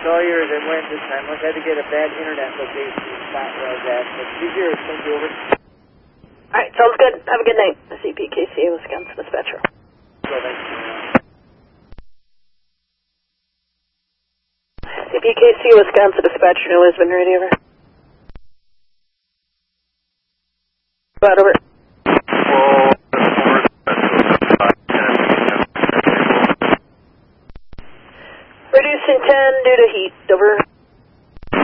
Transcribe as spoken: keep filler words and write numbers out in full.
saw yours and went this time. Must have to get a bad internet location to spot where I was at. But two zero, thank you, over. Alright, sounds good. Have a good night. C P K C A, Wisconsin Dispatcher. So, thank you. C P K C A, Wisconsin Dispatcher, New Lisbon, ready, over. About over. Reducing ten due to heat, over.